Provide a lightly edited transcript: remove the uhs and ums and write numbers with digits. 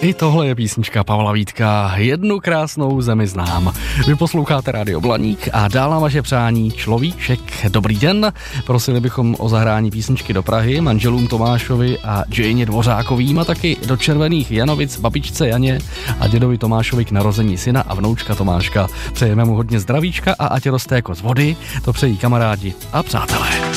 I tohle je písnička Pavla Vítka, Jednu krásnou zemi znám. Vy posloucháte Rádio Blaník a dál nám vaše přání Človíček. Dobrý den, prosili bychom o zahrání písničky do Prahy manželům Tomášovi a Janě Dvořákovým a taky do Červených Janovic babičce Janě a dědovi Tomášovi k narození syna a vnoučka Tomáška. Přejeme mu hodně zdravíčka a ať roste jako z vody, to přejí kamarádi a přátelé.